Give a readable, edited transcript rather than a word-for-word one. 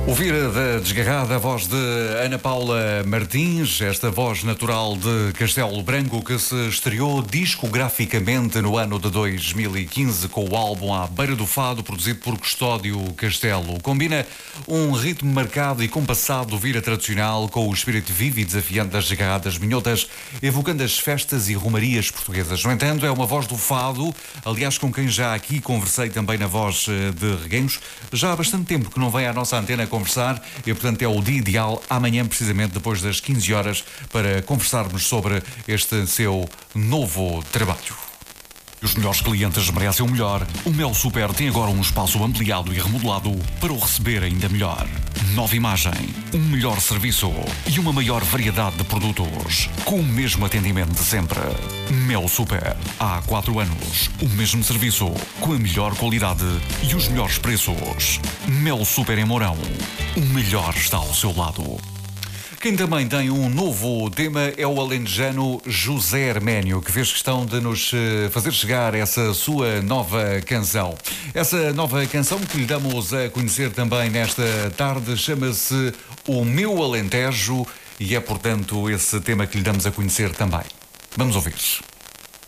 Ouvir da desgarrada voz de Ana Paula Martins, esta voz natural de Castelo Branco, que se estreou discograficamente no ano de 2015 com o álbum À Beira do Fado, produzido por Custódio Castelo. Combina um ritmo marcado e compassado do vira tradicional com o espírito vivo e desafiante das desgarradas minhotas, evocando as festas e romarias portuguesas. No entanto, é uma voz do fado, aliás, com quem já aqui conversei também na voz de Reguengos. Já há bastante tempo que não vem à nossa antena conversar e, portanto, é o dia ideal amanhã, precisamente depois das 15 horas, para conversarmos sobre este seu novo trabalho. Os melhores clientes merecem o melhor. O Mel Super tem agora um espaço ampliado e remodelado para o receber ainda melhor. Nova imagem, um melhor serviço e uma maior variedade de produtos, com o mesmo atendimento de sempre. Mel Super. Há 4 anos, o mesmo serviço, com a melhor qualidade e os melhores preços. Mel Super em Mourão. O melhor está ao seu lado. Quem também tem um novo tema é o alentejano José Arménio, que fez questão de nos fazer chegar essa sua nova canção. Essa nova canção que lhe damos a conhecer também nesta tarde chama-se O Meu Alentejo e é, portanto, esse tema que lhe damos a conhecer também. Vamos ouvir.